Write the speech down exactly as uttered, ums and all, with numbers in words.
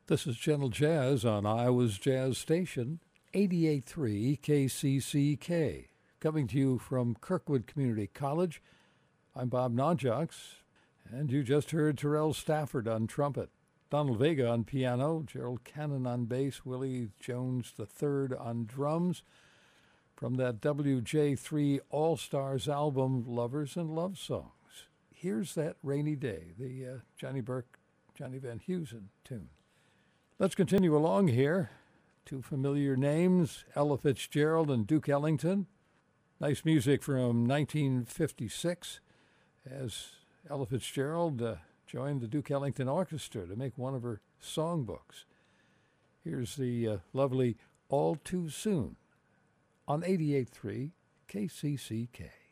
This is Gentle Jazz on Iowa's Jazz Station, eighty-eight point three K C C K. Coming to you from Kirkwood Community College, I'm Bob Nodjoks, and you just heard Terrell Stafford on trumpet, Donald Vega on piano, Gerald Cannon on bass, Willie Jones the third on drums, from that W J three All-Stars album, Lovers and Love Songs. Here's That Rainy Day, the uh, Johnny Burke, Johnny Van Heusen tune. Let's continue along here. Two familiar names, Ella Fitzgerald and Duke Ellington. Nice music from nineteen fifty-six as Ella Fitzgerald uh, joined the Duke Ellington Orchestra to make one of her songbooks. Here's the uh, lovely All Too Soon on eighty-eight point three K C C K.